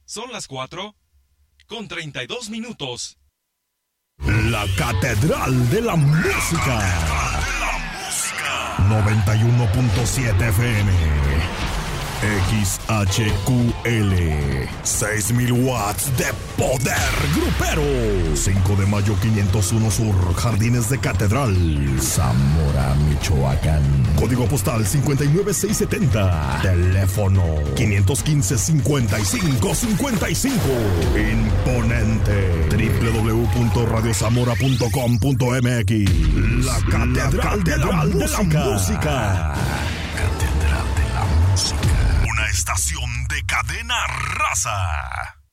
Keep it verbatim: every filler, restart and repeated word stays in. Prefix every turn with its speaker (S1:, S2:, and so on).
S1: Son las cuatro con treinta y dos minutos.
S2: La Catedral de la Música. noventa y uno punto siete F M. X H Q L. seis mil watts de poder grupero. cinco de mayo quinientos uno Sur, Jardines de Catedral, Zamora, Michoacán. Código postal cincuenta y nueve seiscientos setenta. Teléfono quinientos quince, cincuenta y cinco cincuenta y cinco. Imponente. doble u doble u doble u punto radio zamora punto com punto m x. La Catedral, La Catedral de, la de, la de la Música. Catedral de la Música. Una estación de Cadena Raza.